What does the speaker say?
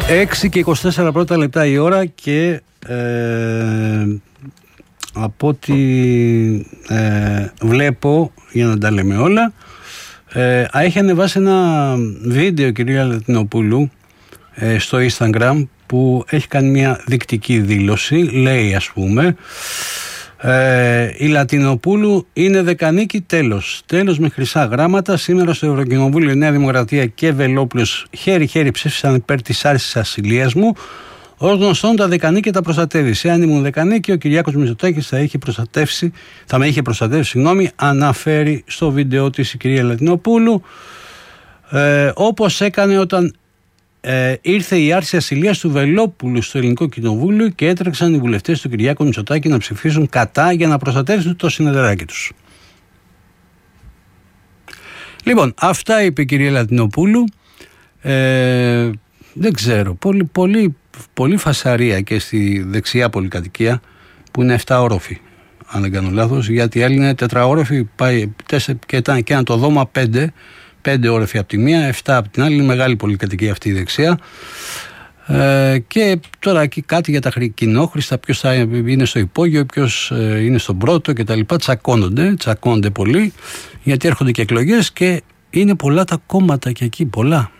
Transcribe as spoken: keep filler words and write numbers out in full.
έξι και είκοσι τέσσερα πρώτα λεπτά η ώρα και ε, από ό,τι ε, βλέπω, για να τα λέμε όλα, ε, έχει ανεβάσει ένα βίντεο η κυρία Λατινοπούλου ε, στο Instagram που έχει κάνει μια δεικτική δήλωση. Λέει, ας πούμε, ε, η Λατινοπούλου είναι δεκανίκη, τέλος. Τέλος με χρυσά γράμματα. Σήμερα στο Ευρωκοινοβούλιο η Νέα Δημοκρατία και Βελόπουλος χέρι-χέρι ψήφισαν υπέρ της άρσης ασυλίας μου. Ως γνωστόν, τα δεκανίκη τα προστατεύει. Αν ήμουν δεκανίκη, ο Κυριάκος Μητσοτάκης θα, είχε προστατεύσει, θα με είχε προστατεύσει, συγγνώμη, αναφέρει στο βίντεο της η κυρία Λατινοπούλου. Ε, όπως έκανε όταν ε, ήρθε η άρση ασυλίας του Βελόπουλου στο Ελληνικό Κοινοβούλιο και έτρεξαν οι βουλευτές του Κυριάκου Μητσοτάκη να ψηφίσουν κατά για να προστατεύσουν το συνεταιράκι τους. Λοιπόν, αυτά είπε η κυρία Λατινοπούλου. Ε, δεν ξέρω, πολύ, πολύ, πολύ φασαρία και στη δεξιά πολυκατοικία που είναι εφτά όροφοι, αν δεν κάνω λάθος, γιατί η άλλη είναι τετραόροφη, πάει και ήταν και ένα το δώμα πέντε, πέντε όροφοι από τη μία, εφτά από την άλλη, είναι μεγάλη πολυκατοικία αυτή η δεξιά. Ε, και τώρα εκεί κάτι για τα κοινόχρηστα, ποιος θα είναι στο υπόγειο, ποιος ε, είναι στον πρώτο κτλ. Τσακώνονται, τσακώνονται πολύ, γιατί έρχονται και εκλογές και είναι πολλά τα κόμματα και εκεί, πολλά.